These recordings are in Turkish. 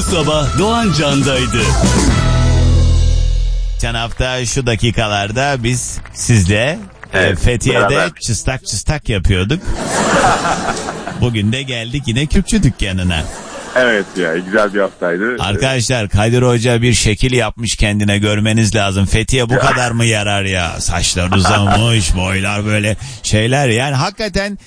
sabah Doğan Can'daydı. Geçen hafta şu dakikalarda biz sizle Fethiye'de beraber çıstak çıstak yapıyorduk. Bugün de geldik yine Kürkçü dükkanına. Evet ya, güzel bir haftaydı. Arkadaşlar Kadir Hoca bir şekil yapmış kendine, görmeniz lazım. Fethiye bu kadar mı yarar ya? Saçlar uzamış, boylar böyle şeyler. Yani hakikaten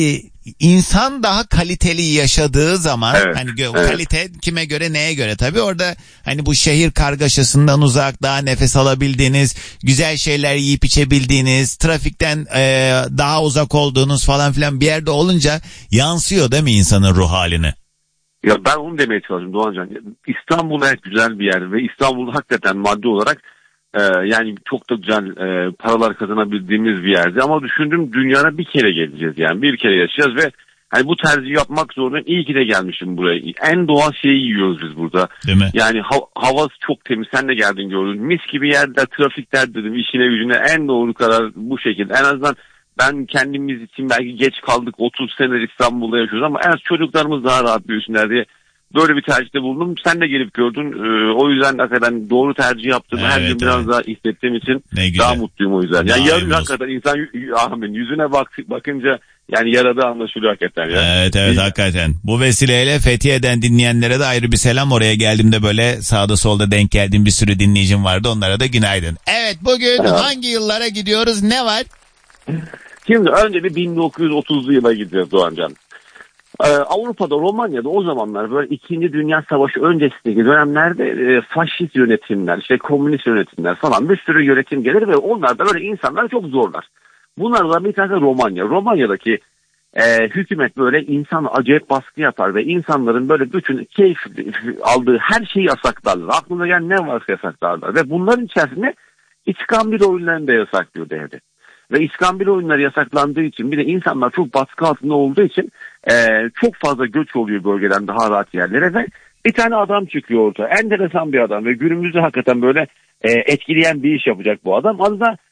insan daha kaliteli yaşadığı zaman hani kalite kime göre neye göre tabii, orada hani bu şehir kargaşasından uzak, daha nefes alabildiğiniz, güzel şeyler yiyip içebildiğiniz, trafikten daha uzak olduğunuz falan filan bir yerde olunca yansıyor değil mi insanın ruh haline? Ya ben onu demeye çalışıyorum Doğancan. İstanbul evet güzel bir yer ve İstanbul'da hakikaten maddi olarak yani çok da güzel paralar kazanabildiğimiz bir yerdi. Ama düşündüm, dünyada bir kere geleceğiz yani, bir kere yaşayacağız ve hani bu tercihi yapmak zorundayım. İyi ki de gelmişim buraya. En doğal şeyi yiyoruz biz burada. Değil mi? Yani havası çok temiz. Sen de geldin gördün. Mis gibi yerde, trafikler dedim, işine gücüne en doğru karar bu şekilde. En azından ben kendimiz için belki geç kaldık, 30 senedir İstanbul'da yaşıyoruz ama en az çocuklarımız daha rahat büyüsünler diye böyle bir tercihte bulundum. Sen de gelip gördün. O yüzden hakikaten doğru tercih yaptım. Evet, her gün biraz daha hissettiğim için daha mutluyum o yüzden. Yani yarın hakikaten insan yüzüne bakınca yani yaradığı anlaşılıyor hakikaten. Ya. Evet hakikaten. Bu vesileyle Fethiye'den dinleyenlere de ayrı bir selam. Oraya geldiğimde böyle sağda solda denk geldiğim bir sürü dinleyicim vardı. Onlara da günaydın. Evet, bugün hangi yıllara gidiyoruz? Ne var? Şimdi önce bir 1930'lu yıla gidiyoruz Doğancan. Avrupa'da, Romanya'da o zamanlar böyle 2. Dünya Savaşı öncesindeki dönemlerde faşist yönetimler, komünist yönetimler falan bir sürü yönetim gelir ve onlar da böyle insanlar çok zorlar. Bunlardan bir tanesi Romanya. Romanya'daki hükümet böyle insan acayip baskı yapar ve insanların böyle bütün keyif aldığı her şeyi yasaklarlar. Aklına gelen ne varsa yasaklarlar ve bunların içerisinde İskambil oyunlarını da yasaklıyor devlet. Ve İskambil oyunları yasaklandığı için bir de insanlar çok baskı altında olduğu için çok fazla göç oluyor bölgeden daha rahat yerlere ve bir tane adam çıkıyor ortaya. Enteresan bir adam ve günümüzde hakikaten böyle etkileyen bir iş yapacak bu adam. Adı da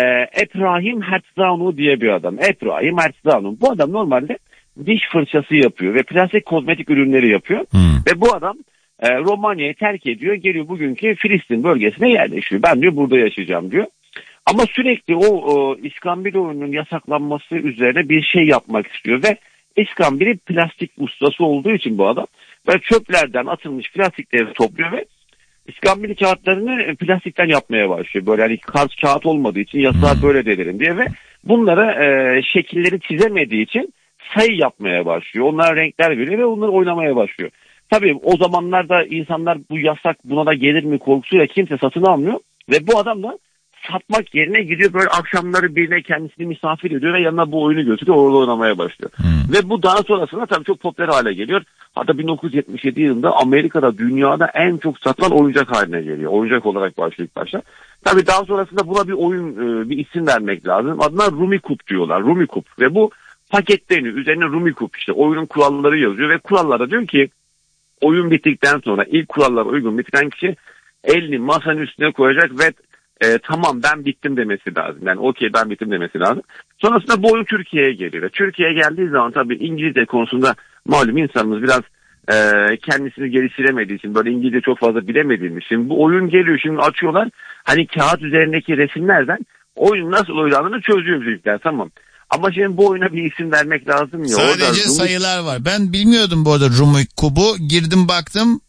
Ephraim Herzanu diye bir adam. Ephraim Herzanu. Bu adam normalde diş fırçası yapıyor ve plastik kozmetik ürünleri yapıyor. Ve bu adam Romanya'yı terk ediyor. Geliyor bugünkü Filistin bölgesine yerleşiyor. Ben diyor burada yaşayacağım diyor. Ama sürekli o İskambil oyununun yasaklanması üzerine bir şey yapmak istiyor ve İskambil'i plastik ustası olduğu için bu adam böyle çöplerden atılmış plastikleri topluyor ve İskambil kağıtlarını plastikten yapmaya başlıyor. Böyle hani kağıt olmadığı için yasağı böyle delirin diye ve bunlara şekilleri çizemediği için sayı yapmaya başlıyor. Onlara renkler veriyor ve onları oynamaya başlıyor. Tabii o zamanlarda insanlar bu yasak buna da gelir mi korkusuyla kimse satın almıyor ve bu adam da satmak yerine gidiyor böyle akşamları birine kendisini misafir ediyor ve yanına bu oyunu götürüyor, orada oynamaya başlıyor. Ve bu daha sonrasında tabii çok popüler hale geliyor. Hatta 1977 yılında Amerika'da dünyada en çok satılan oyuncak haline geliyor. Oyuncak olarak başlıyor ilk başta. Tabii daha sonrasında buna bir oyun, bir isim vermek lazım. Adına Rummikub diyorlar. Rummikub. Ve bu paketleniyor. Üzerine Rummikub işte oyunun kuralları yazıyor ve kurallarda diyor ki oyun bittikten sonra ilk kurallara uygun bitiren kişi elini masanın üstüne koyacak ve tamam ben bittim demesi lazım. Yani okey ben bittim demesi lazım. Sonrasında bu oyun Türkiye'ye geliyor. Türkiye'ye geldiği zaman tabii İngilizce konusunda malum insanımız biraz kendisini geliştiremediği için, böyle İngilizce çok fazla bilemediğimiz için bu oyun geliyor. Şimdi açıyorlar, hani kağıt üzerindeki resimlerden oyun nasıl oynandığını çözüyor bizimkiler, tamam. Ama şimdi bu oyuna bir isim vermek lazım ya. Sadece sayılar var. Ben bilmiyordum bu arada Rummikub'u. Girdim baktım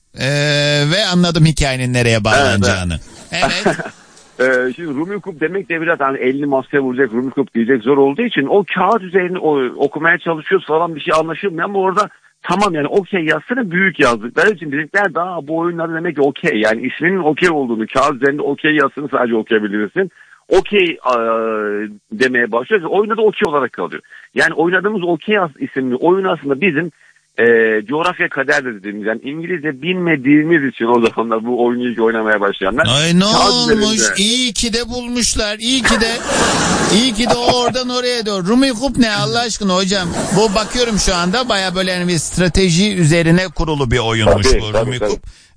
ve anladım hikayenin nereye bağlanacağını. Evet. Şimdi Rummikub demek de biraz hani elini masaya vuracak, Rummikub diyecek zor olduğu için o kağıt üzerine okumaya çalışıyoruz falan, bir şey anlaşılmıyor ama orada tamam yani okey yazsana büyük yazdıkları için bizimkiler daha bu oyunlarda demek ki okey, yani isminin okey olduğunu, kağıt üzerinde okey yazsını sadece okuyabilirsin. Okey demeye başlıyoruz. Oyunda da okey olarak kalıyor. Yani oynadığımız okey isimli oyun aslında bizim coğrafya kader dediğimiz, yani İngilizce bilmediğimiz için o zamanlar bu oyunu ilk oynamaya başlayanlar. Ay ne olmuş? İyi ki de bulmuşlar. İyi ki de oradan oraya doğru. Rummikub ne Allah aşkına hocam? Bu bakıyorum şu anda baya böyle yani bir strateji üzerine kurulu bir oyunmuş bu Rummikub.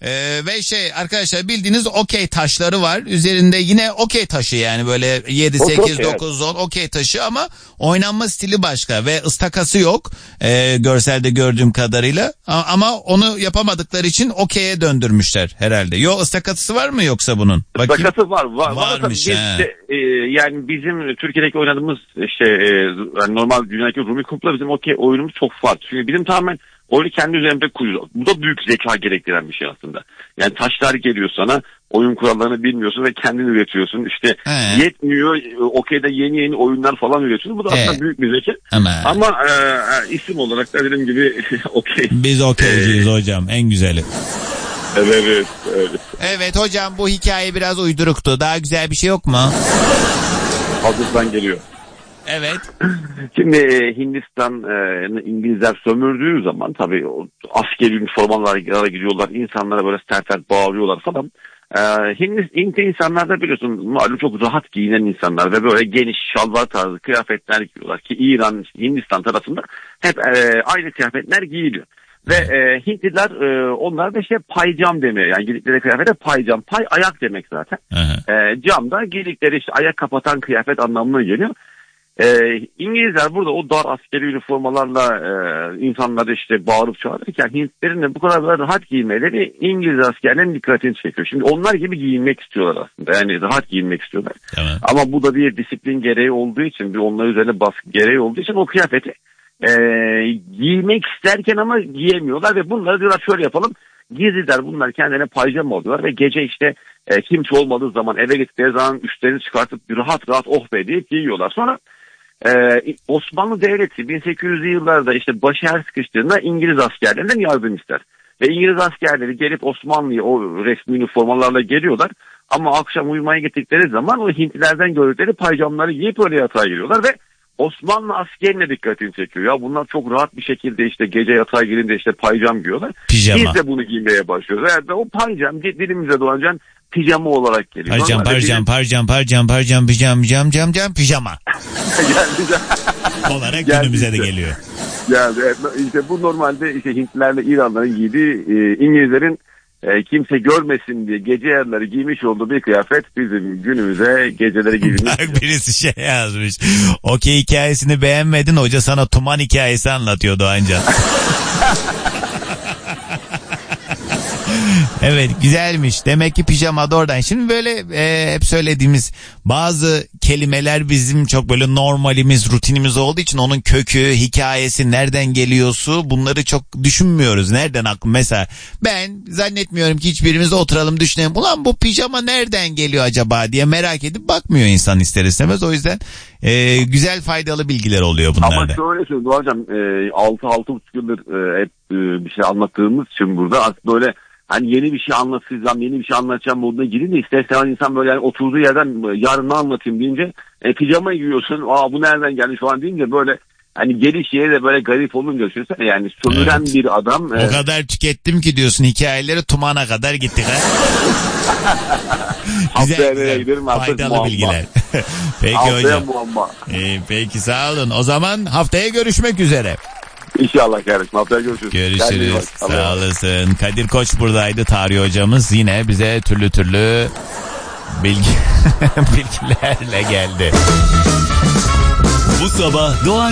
Ve arkadaşlar bildiğiniz okey taşları var. Üzerinde yine okey taşı, yani böyle 7, 8, 9, 10 okey taşı ama oynanma stili başka ve ıstakası yok. Görselde gördüğünüz gördüğüm kadarıyla. Ama onu yapamadıkları için okey'e döndürmüşler herhalde. Yo, ıstakatısı var mı yoksa bunun? Istakatı var. Varmış Biz ha. yani bizim Türkiye'deki oynadığımız yani normal dünyadaki Rumi Kup'la bizim okey oyunumuz çok farklı. Çünkü bizim tamamen oyunu kendi üzerinde kuruyor. Bu da büyük zeka gerektiren bir şey aslında. Yani taşlar geliyor sana, oyun kurallarını bilmiyorsun ve kendin üretiyorsun. İşte yetmiyor, okeyde yeni oyunlar falan üretiyorsun. Bu da aslında büyük bir zeka. Ama isim olarak da dediğim gibi okey. Biz okeyciyiz hocam, en güzeli. Evet. Evet hocam, bu hikaye biraz uyduruktu. Daha güzel bir şey yok mu? Hazırdan geliyor. Evet. Şimdi Hindistan İngilizler sömürdüğü zaman tabii askeri üniformalara gidiyorlar. İnsanlara böyle sert bağırıyorlar falan. Hintli insanlar da biliyorsun malum çok rahat giyinen insanlar ve böyle geniş şalvar tarzı kıyafetler giyiyorlar ki İran, Hindistan tarafında hep aynı kıyafetler giyiliyor. Ve Hintliler onlar da işte paycam demiyor. Yani giydikleri kıyafete paycam. Pay ayak demek zaten. Cam da giydikleri işte ayak kapatan kıyafet anlamına geliyor. İngilizler burada o dar askeri üniformalarla insanları işte bağırıp çağırırken Hintlilerin de bu kadar rahat giymeleri İngiliz askerlerin dikkatini çekiyor. Şimdi onlar gibi giyinmek istiyorlar aslında. Yani rahat giyinmek istiyorlar. Tamam. Ama bu da bir disiplin gereği olduğu için, bir onlar üzerine baskı gereği olduğu için o kıyafeti giymek isterken ama giyemiyorlar ve bunları diyorlar şöyle yapalım. Gizliler bunlar kendilerine payjama alıyorlar ve gece işte kimse olmadığı zaman eve gittikleri zaman üstlerini çıkartıp rahat oh be deyip giyiyorlar. Sonra Osmanlı Devleti 1800'lü yıllarda işte başı her sıkıştığında İngiliz askerlerinden yardım ister. Ve İngiliz askerleri gelip Osmanlı'ya o resmi üniformalarla geliyorlar. Ama akşam uyumaya gittikleri zaman o Hintlilerden gördükleri payjamları giyip öyle yatağa giriyorlar ve Osmanlı askerine dikkatini çekiyor. Ya bunlar çok rahat bir şekilde işte gece yatağa girince işte payjam giyiyorlar. Pijama. Biz de bunu giymeye başlıyoruz. Yani o payjam dilimize dolancan pijama olarak geliyor. Parjam pijama. olarak günümüze de geliyor. Yani işte bu normalde işte Hintlilerle İranların giydiği İngilizlerin kimse görmesin diye gece yarıları giymiş olduğu bir kıyafet bizim günümüze geceleri giydiğimiz. Bak birisi şey yazmış. Okey hikayesini beğenmedin, hoca sana tuman hikayesi anlatıyordu anca. Evet, güzelmiş. Demek ki pijama da oradan. Şimdi böyle hep söylediğimiz bazı kelimeler bizim çok böyle normalimiz, rutinimiz olduğu için onun kökü, hikayesi, nereden geliyorsu bunları çok düşünmüyoruz. Nereden aklım? Mesela ben zannetmiyorum ki hiçbirimiz oturalım düşünelim. Ulan bu pijama nereden geliyor acaba diye merak edip bakmıyor insan ister istemez. O yüzden güzel faydalı bilgiler oluyor bunlarda. Ama şöyle söyleyeyim hocam 6,5 yıldır hep bir şey anlattığımız için burada aslında böyle hani yeni bir şey anlatacağım, yeni bir şey anlatacağım moduna girince istersen insan böyle yani oturduğu yerden yarın ne anlatayım deyince pijama giyiyorsun. Bu nereden gelmiş falan deyince böyle hani geliş yeri de böyle garip olunca düşünsene yani sömüren bir adam. O kadar tükettim ki diyorsun hikayeleri tumana kadar gittik ha. güzel faydalı bilgiler. Peki hocam. Peki sağ olun. O zaman haftaya görüşmek üzere. İnşallah kardeşim. Haftaya görüşürüz. Görüşürüz. Sağ olasın. Kadir Koç buradaydı. Tarih hocamız yine bize türlü bilgilerle geldi. Bu sabah Doğan